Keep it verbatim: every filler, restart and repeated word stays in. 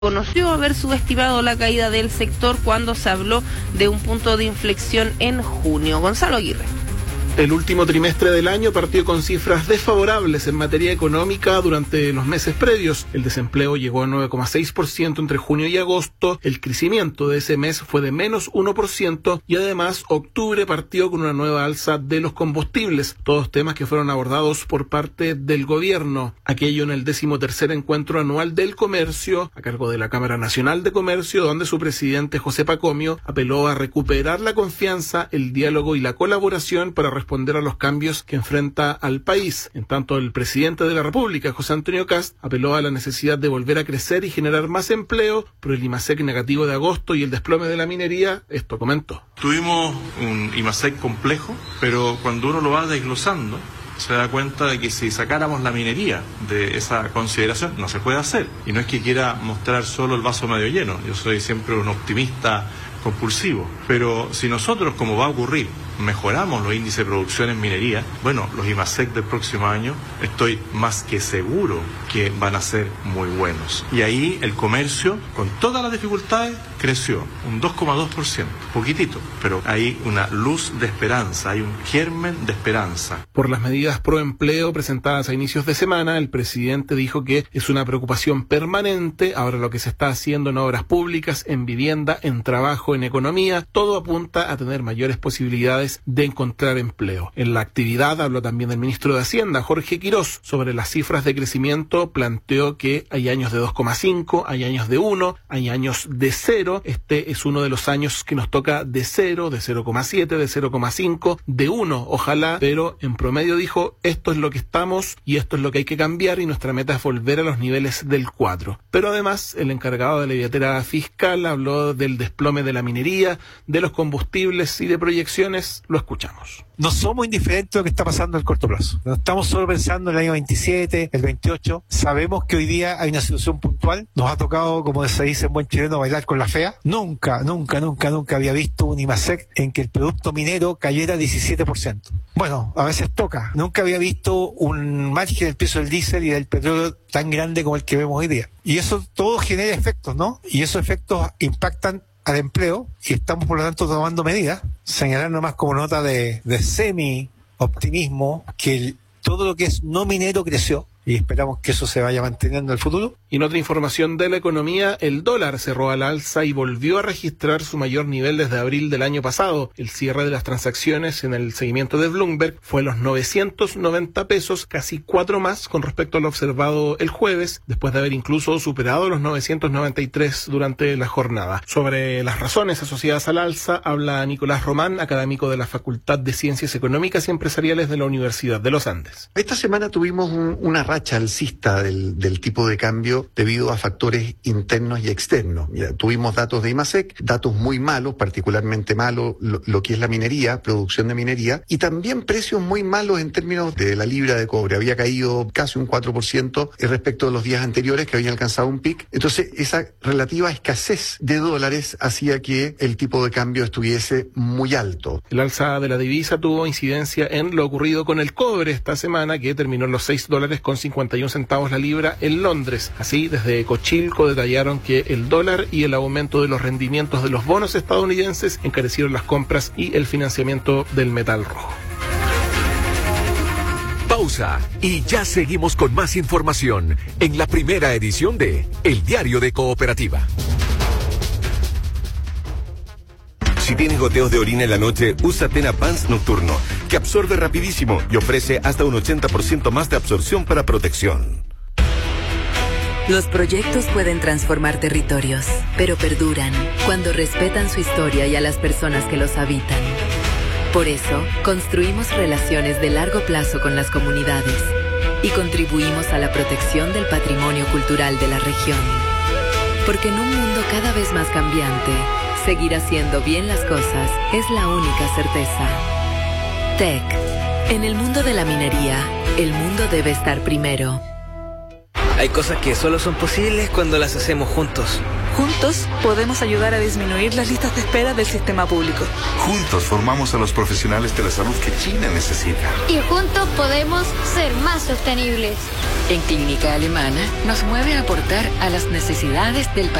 Conoció haber subestimado la caída del sector cuando se habló de un punto de inflexión en junio. Gonzalo Aguirre. El último trimestre del año partió con cifras desfavorables en materia económica durante los meses previos. El desempleo llegó a nueve coma seis por ciento entre junio y agosto. El crecimiento de ese mes fue de menos uno por ciento y además octubre partió con una nueva alza de los combustibles. Todos temas que fueron abordados por parte del gobierno. Aquello en el decimotercer encuentro anual del comercio a cargo de la Cámara Nacional de Comercio, donde su presidente José Pacomio apeló a recuperar la confianza, el diálogo y la colaboración para responder a los cambios que enfrenta al país. En tanto, el presidente de la República, José Antonio Kast, apeló a la necesidad de volver a crecer y generar más empleo, por el IMASEC negativo de agosto y el desplome de la minería. Esto comentó. Tuvimos un IMASEC complejo, pero cuando uno lo va desglosando, se da cuenta de que si sacáramos la minería de esa consideración, no se puede hacer. Y no es que quiera mostrar solo el vaso medio lleno, yo soy siempre un optimista compulsivo, pero si nosotros, como va a ocurrir, mejoramos los índices de producción en minería, bueno, los IMASEC del próximo año estoy más que seguro que van a ser muy buenos. Y ahí el comercio, con todas las dificultades, creció un dos coma dos por ciento, poquitito, pero hay una luz de esperanza, hay un germen de esperanza. Por las medidas pro empleo presentadas a inicios de semana, el presidente dijo que es una preocupación permanente. Ahora lo que se está haciendo en obras públicas, en vivienda, en trabajo, en economía, todo apunta a tener mayores posibilidades de encontrar empleo. En la actividad habló también el ministro de Hacienda, Jorge Quirós, sobre las cifras de crecimiento. Planteó que hay años de dos coma cinco, hay años de uno, hay años de cero. Este es uno de los años que nos toca de cero, de cero coma siete, de cero coma cinco, de uno, ojalá, pero en promedio dijo, esto es lo que estamos y esto es lo que hay que cambiar y nuestra meta es volver a los niveles del cuatro. Pero además, el encargado de la billetera fiscal habló del desplome de la minería, de los combustibles y de proyecciones. Lo escuchamos. No somos indiferentes a lo que está pasando al corto plazo. No estamos solo pensando en el año veintisiete, el veintiocho. Sabemos que hoy día hay una situación puntual. Nos ha tocado, como se dice en buen chileno, bailar con la fea. Nunca, nunca, nunca, nunca había visto un IMASEC en que el producto minero cayera diecisiete por ciento. Bueno, a veces toca. Nunca había visto un margen del precio del diésel y del petróleo tan grande como el que vemos hoy día. Y eso todo genera efectos, ¿no? Y esos efectos impactan al empleo y estamos por lo tanto tomando medidas. Señalar nomás como nota de, de semi-optimismo que el, todo lo que es no minero creció y esperamos que eso se vaya manteniendo en el futuro. Y en otra información de la economía, el dólar cerró al alza y volvió a registrar su mayor nivel desde abril del año pasado. El cierre de las transacciones en el seguimiento de Bloomberg fue a los novecientos noventa pesos, casi cuatro más con respecto a lo observado el jueves, después de haber incluso superado los novecientos noventa y tres durante la jornada. Sobre las razones asociadas al alza, habla Nicolás Román, académico de la Facultad de Ciencias Económicas y Empresariales de la Universidad de los Andes. Esta semana tuvimos un, una racha alcista del, del tipo de cambio debido a factores internos y externos. Mira, tuvimos datos de IMASEC, datos muy malos, particularmente malos lo, lo que es la minería, producción de minería, y también precios muy malos en términos de la libra de cobre. Había caído casi un cuatro por ciento respecto de los días anteriores que habían alcanzado un pic. Entonces, esa relativa escasez de dólares hacía que el tipo de cambio estuviese muy alto. El alza de la divisa tuvo incidencia en lo ocurrido con el cobre esta semana, que terminó en los seis dólares con cincuenta y un centavos la libra en Londres. Así, desde Cochilco detallaron que el dólar y el aumento de los rendimientos de los bonos estadounidenses encarecieron las compras y el financiamiento del metal rojo. Pausa y ya seguimos con más información en la primera edición de El Diario de Cooperativa. Si tienes goteos de orina en la noche, usa Tena Pants Nocturno, que absorbe rapidísimo y ofrece hasta un ochenta por ciento más de absorción para protección. Los proyectos pueden transformar territorios, pero perduran cuando respetan su historia y a las personas que los habitan. Por eso, construimos relaciones de largo plazo con las comunidades y contribuimos a la protección del patrimonio cultural de la región. Porque en un mundo cada vez más cambiante, seguir haciendo bien las cosas es la única certeza. T E C. En el mundo de la minería, el mundo debe estar primero. Hay cosas que solo son posibles cuando las hacemos juntos. Juntos podemos ayudar a disminuir las listas de espera del sistema público. Juntos formamos a los profesionales de la salud que China necesita. Y juntos podemos ser más sostenibles. En Clínica Alemana nos mueve a aportar a las necesidades del país.